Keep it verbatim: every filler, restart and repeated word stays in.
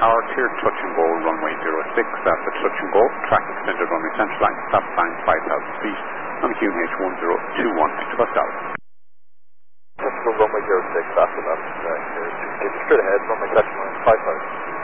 Tower, clear touch and go, runway zero six, after touch and go, track extended runway central line, stop sign five thousand feet, on Q N H one zero two one, Octopus Tower. Touch and go, runway zero six, after that, uh, keep straight ahead, runway central line five thousand.